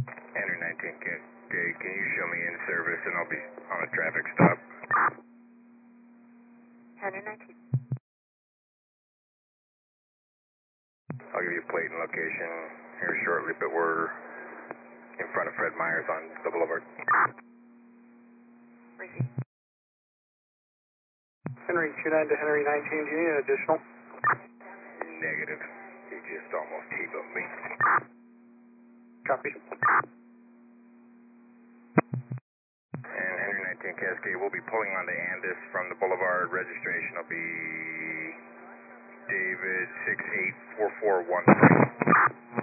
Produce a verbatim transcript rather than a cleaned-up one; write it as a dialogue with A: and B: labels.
A: Henry nineteen, can, okay, can you show me in service and I'll be on a traffic stop?
B: Henry nineteen.
A: I'll give you a plate and location here shortly, but we're in front of Fred Meyers on the boulevard.
B: Receive.
C: Henry two nine to Henry nineteen, do you need an additional?
A: Negative. He just almost T-bumped me.
C: Copy.
A: And Henry nineteen Cascade will be pulling onto Andis from the boulevard. Registration will be David six eight four four one three.